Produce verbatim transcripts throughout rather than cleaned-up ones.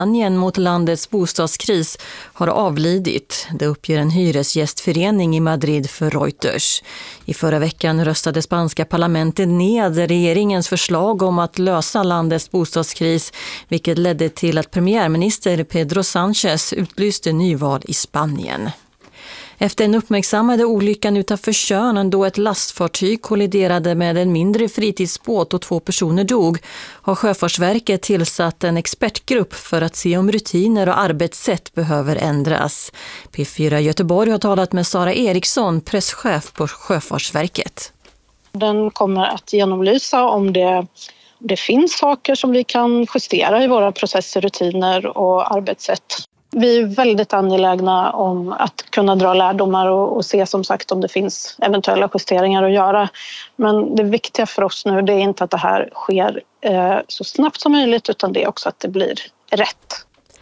Spanien mot landets bostadskris har avlidit. Det uppger en hyresgästförening i Madrid för Reuters. I förra veckan röstade spanska parlamentet ned regeringens förslag om att lösa landets bostadskris, vilket ledde till att premiärminister Pedro Sánchez utlyste nyval i Spanien. Efter en uppmärksammade olyckan utanför Tjörn då ett lastfartyg kolliderade med en mindre fritidsbåt och två personer dog har Sjöfartsverket tillsatt en expertgrupp för att se om rutiner och arbetssätt behöver ändras. P fyra Göteborg har talat med Sara Eriksson, presschef på Sjöfartsverket. Den kommer att genomlysa om det, om det finns saker som vi kan justera i våra processer, rutiner och arbetssätt. Vi är väldigt angelägna om att kunna dra lärdomar och, och se som sagt om det finns eventuella justeringar att göra. Men det viktiga för oss nu det är inte att det här sker eh, så snabbt som möjligt utan det är också att det blir rätt.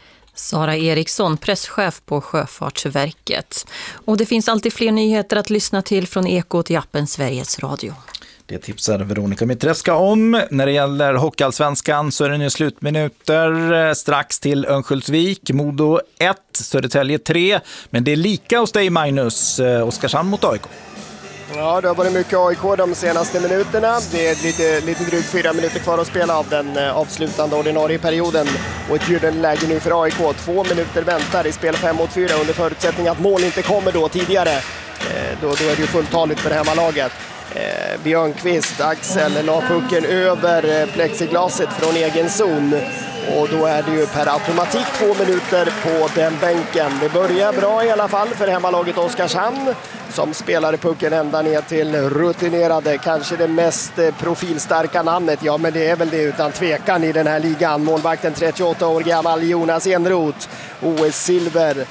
Sara Eriksson, presschef på Sjöfartsverket. Och det finns alltid fler nyheter att lyssna till från Ekot i appen Sveriges Radio. Det tipsar Veronica Mitreska om. När det gäller Hockeyallsvenskan så är det nu slutminuter strax till Örnsköldsvik. Modo ett, Södertälje tre. Men det är lika hos dig, Magnus. Oskarshamn mot A I K. Ja, det har varit mycket A I K de senaste minuterna. Det är lite, lite drygt fyra minuter kvar att spela av den avslutande ordinarie perioden. Och ett gyllene läge nu för A I K. Två minuter väntar i spel fem mot fyra under förutsättning att mål inte kommer då tidigare. Då, då är det ju fulltaligt för det hemmalaget. Eh, Björnqvist, Axel la pucken över plexiglaset från egen zon och då är det ju per automatik två minuter på den bänken. Det börjar bra i alla fall för hemmalaget Oskarshamn som spelar pucken ända ner till rutinerade, kanske det mest profilstarka namnet, ja men det är väl det utan tvekan i den här ligan. Målvakten trettioåtta år gammal Jonas Enroth, O S-silver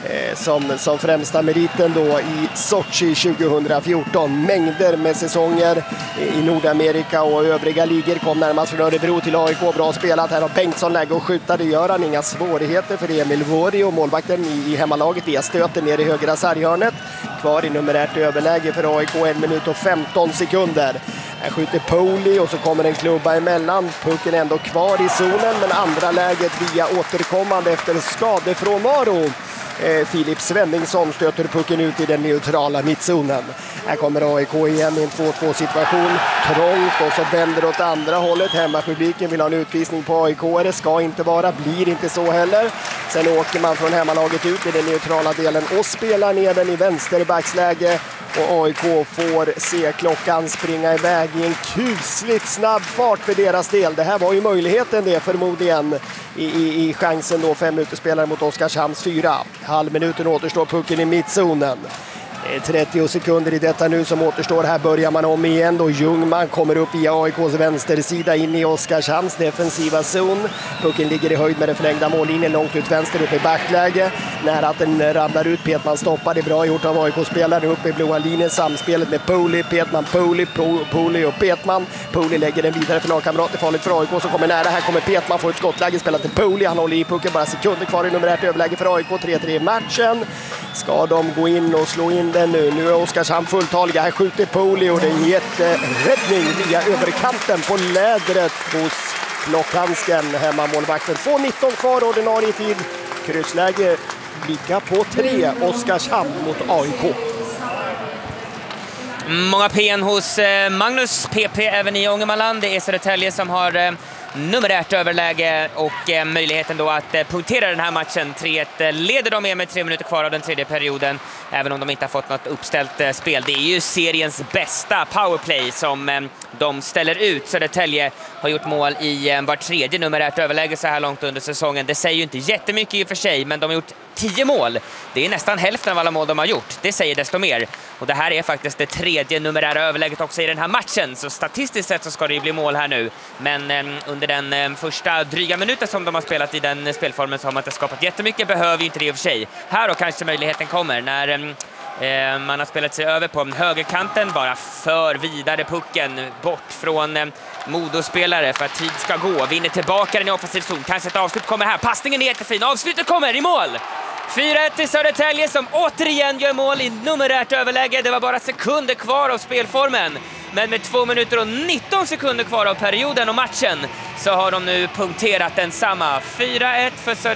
Som, som främsta meriten då i Sochi tjugohundrafjorton. Mängder med säsonger i Nordamerika och övriga ligor. Kom närmast från Örebro till A I K. Bra spelat. Här har Bengtsson läge att skjuta. Det gör han. Inga svårigheter för Emil Vori och målvakten i, i hemmalaget via stöten ner i högra sarghörnet. Kvar i numerärt överläge för A I K. En minut och femton sekunder. Här skjuter Poli och så kommer en klubba emellan. Pucken är ändå kvar i zonen men andra läget via återkommande efter skadefrånvaro. Filip Svenningsson stöter pucken ut i den neutrala mittzonen. Här kommer A I K igen i en två två situation. Trångt och så vänder åt andra hållet. Hemmapubliken vill ha en utvisning på A I K. Det ska inte vara, blir inte så heller. Sen åker man från hemmalaget ut i den neutrala delen och spelar ner den i vänsterbacksläge. Och A I K får se klockan springa iväg i en kusligt snabb fart för deras del. Det här var ju möjligheten det förmodligen i, i, i chansen då fem minuter spelare mot Oskarshamns fyra. Halvminuten återstår pucken i mittzonen. trettio sekunder i detta nu som återstår. Här börjar man om igen då. Ljungman kommer upp i A I K:s vänstersida in i Oskarshamns defensiva zon. Pucken ligger i höjd med den förlängda mållinjen långt ut vänster upp i backläge. Nära att den ramlar ut. Petman stoppar. Det är bra gjort av A I K-spelare upp i blåa linjen. Samspelet med Poli, Petman, Poli, Poli och Petman. Poli lägger den vidare för lagkamrat. Det är farligt för A I K som kommer nära. Här kommer Petman, får ett skottläge, spelar till Poli. Han håller i pucken, bara sekunder kvar i numerärt överläge för A I K. tre tre i matchen. Ska de gå in och slå in den nu? Nu är Oskarshamn fulltaliga. Här skjuter Poli och det är en jätteräddning via överkanten på lädret hos Blockhansken. Hemmamålvakten. två nitton kvar ordinarie tid. Kryssläge lika på tre. Oskarshamn mot A I K. Många pen hos Magnus P P även i Ångermanland. Det är Södertälje som har numerärt överläge och eh, möjligheten då att eh, punktera den här matchen. tre ett leder de med med tre minuter kvar av den tredje perioden, även om de inte har fått något uppställt eh, spel. Det är ju seriens bästa powerplay som eh, de ställer ut. Södertälje har gjort mål i eh, var tredje numerärt överläge så här långt under säsongen. Det säger ju inte jättemycket i och för sig, men de har gjort tio mål. Det är nästan hälften av alla mål de har gjort. Det säger desto mer. Och det här är faktiskt det tredje numerära överläget också i den här matchen. Så statistiskt sett så ska det ju bli mål här nu. Men eh, under den eh, första dryga minuten som de har spelat i den spelformen så har man inte skapat jättemycket. Behöver ju inte det i och för sig. Här då kanske möjligheten kommer när eh, man har spelat sig över på högerkanten. Bara för vidare pucken bort från eh, Modospelare för att tid ska gå. Vinner tillbaka den i offensiv zon. Kanske ett avslut kommer här. Passningen är jättefin. Avslutet kommer i mål. fyra ett till Södertälje som återigen gör mål i numerärt överläge. Det var bara sekunder kvar av spelformen. men med två minuter och nitton sekunder kvar av perioden och matchen så har de nu punkterat densamma. fyra ett för Södertälje.